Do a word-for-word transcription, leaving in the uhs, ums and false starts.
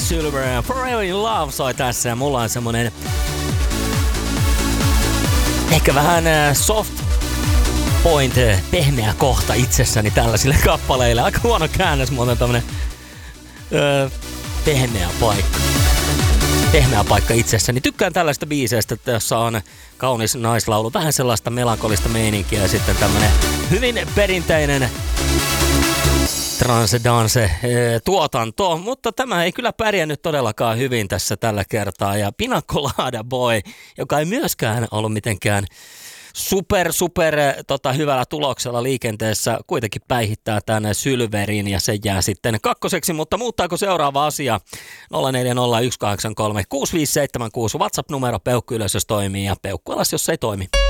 Silver, Forever in Love soi tässä ja mulla on semmonen ehkä vähän soft point, pehmeä kohta itsessäni tällaisille kappaleille. Aika huono käännös, muuten tämmönen öö, pehmeä paikka. Pehmeä paikka itsessäni. Tykkään tällaista biiseistä, että jossa on kaunis naislaulu, vähän sellaista melankolista meininkiä ja sitten tämmönen hyvin perinteinen trance-dance tuotanto, mutta tämä ei kyllä pärjännyt todellakaan hyvin tässä tällä kertaa. Ja Pina Colada Boy, joka ei myöskään ollut mitenkään super, super tota, hyvällä tuloksella liikenteessä, kuitenkin päihittää tänne Sylverin ja se jää sitten kakkoseksi, mutta muuttaako seuraava asia? nolla neljä nolla yksi kahdeksan kolme kuusi viisi seitsemän kuusi WhatsApp-numero, peukku ylös jos toimii ja peukku alas jos ei toimi.